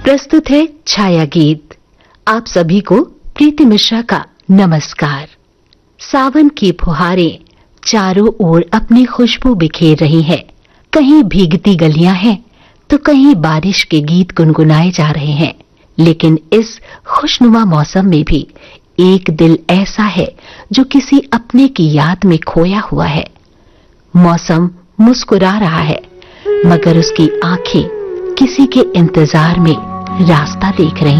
प्रस्तुत है छाया गीत। आप सभी को प्रीति मिश्रा का नमस्कार। सावन की फुहारें चारों ओर अपनी खुशबू बिखेर रही हैं। कहीं भीगती गलियां हैं तो कहीं बारिश के गीत गुनगुनाए जा रहे हैं। लेकिन इस खुशनुमा मौसम में भी एक दिल ऐसा है जो किसी अपने की याद में खोया हुआ है। मौसम मुस्कुरा रहा है मगर उसकी आंखें किसी के इंतजार में रास्ता देख रही